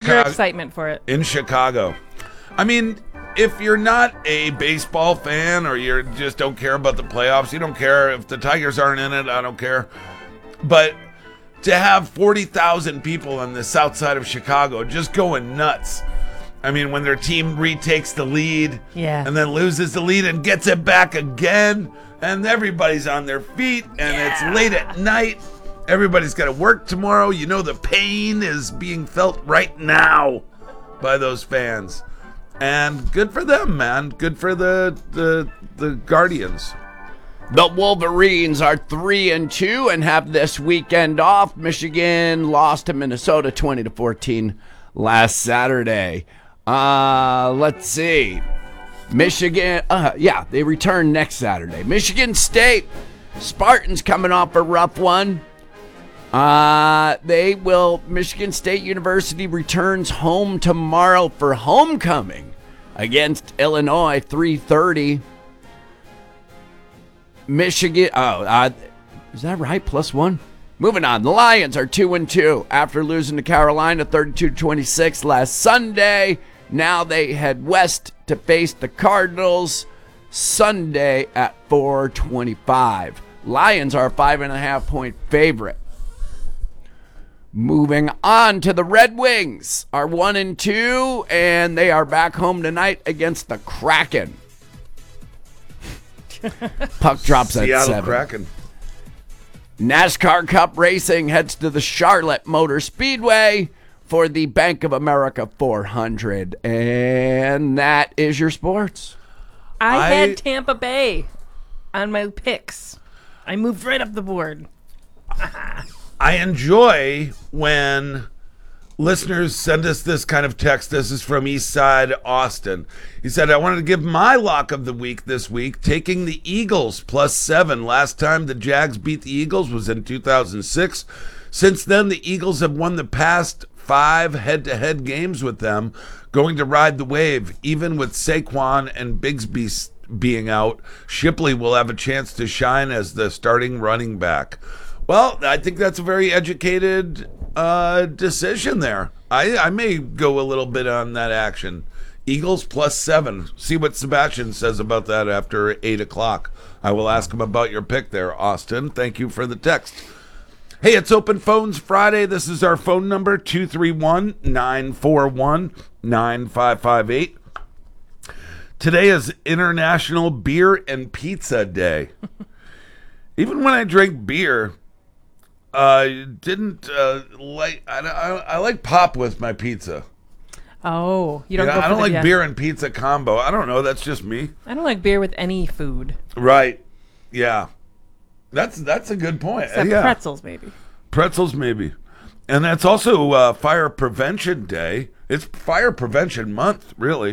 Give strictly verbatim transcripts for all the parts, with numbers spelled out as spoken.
your excitement for it. In Chicago. I mean, if you're not a baseball fan or you just don't care about the playoffs, you don't care if the Tigers aren't in it, I don't care. But to have forty thousand people on the south side of Chicago just going nuts. I mean, when their team retakes the lead yeah. and then loses the lead and gets it back again, and everybody's on their feet, and yeah. it's late at night. Everybody's got to work tomorrow. You know the pain is being felt right now by those fans. And good for them, man. Good for the the, the Guardians. The Wolverines are three and two and have this weekend off. Michigan lost to Minnesota twenty to fourteen last Saturday. Uh, let's see. Michigan, uh, yeah, they return next Saturday. Michigan State, Spartans coming off a rough one. Uh, they will, Michigan State University returns home tomorrow for homecoming against Illinois, three thirty. Michigan, oh, uh, is that right? Plus one? Moving on, the Lions are two and two after losing to Carolina thirty-two to twenty-six last Sunday. Now they head west to face the Cardinals Sunday at four twenty-five. Lions are a five and a half point favorite. Moving on to the Red Wings are one and two, and they are back home tonight against the Kraken. Puck drops at Seattle seven. Kraken. NASCAR Cup Racing heads to the Charlotte Motor Speedway for the Bank of America four hundred. And that is your sports. I, I had Tampa Bay on my picks. I moved right up the board. I enjoy when listeners send us this kind of text. This is from Eastside Austin. He said, I wanted to give my lock of the week this week, taking the Eagles plus seven. Last time the Jags beat the Eagles was in two thousand six. Since then, the Eagles have won the past five head-to-head games with them, going to ride the wave. Even with Saquon and Bigsby being out, Shipley will have a chance to shine as the starting running back. Well, I think that's a very educated uh, decision there. I, I may go a little bit on that action. Eagles plus seven. See what Sebastian says about that after eight o'clock. I will ask him about your pick there, Austin. Thank you for the text. Hey, it's Open Phones Friday. This is our phone number, two three one, nine four one, nine five five eight. Today is International Beer and Pizza Day. Even when I drink beer, uh, didn't uh, like I, I, I like pop with my pizza. Oh, you don't. You know, go I don't for like the, yeah. beer and pizza combo. I don't know. That's just me. I don't like beer with any food. Right. Yeah. That's that's a good point. Except yeah. pretzels, maybe. Pretzels, maybe. And that's also uh, Fire Prevention Day. It's Fire Prevention Month, really.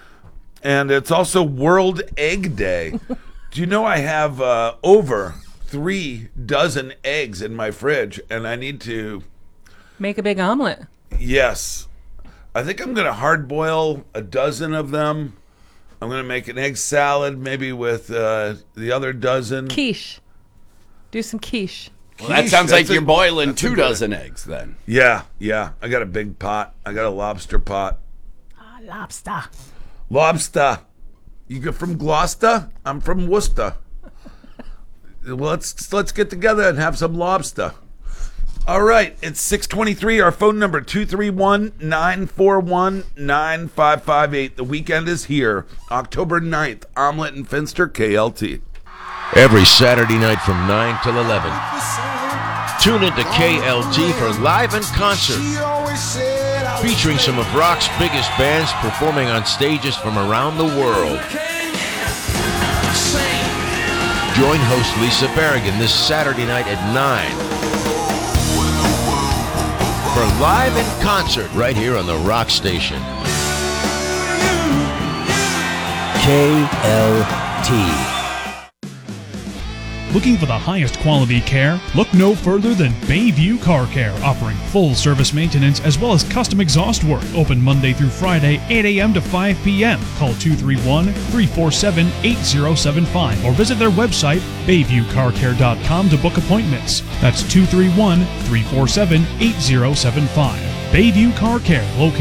And it's also World Egg Day. Do you know I have uh, over three dozen eggs in my fridge, and I need to... Make a big omelet. Yes. I think I'm going to hard boil a dozen of them. I'm going to make an egg salad, maybe with uh, the other dozen. Quiche. Do some quiche. Well, that sounds like you're boiling two dozen eggs then. Yeah, yeah. I got a big pot. I got a lobster pot. Ah, lobster. Lobster. You get from Gloucester? I'm from Worcester. Well, let's let's get together and have some lobster. All right, it's six twenty-three. Our phone number, two three one, nine four one, nine five five eight. The weekend is here. October ninth, Omelet and Finster, K L T. Every Saturday night from nine till eleven. Tune into K L T for Live in Concert, featuring some of rock's biggest bands performing on stages from around the world. Join host Lisa Berrigan this Saturday night at nine for Live in Concert right here on the Rock Station. K L T. Looking for the highest quality care? Look no further than Bayview Car Care, offering full service maintenance as well as custom exhaust work. Open Monday through Friday, eight a.m. to five p.m. Call two three one, three four seven, eight zero seven five or visit their website, bayview car care dot com, to book appointments. That's two three one, three four seven, eight zero seven five. Bayview Car Care, located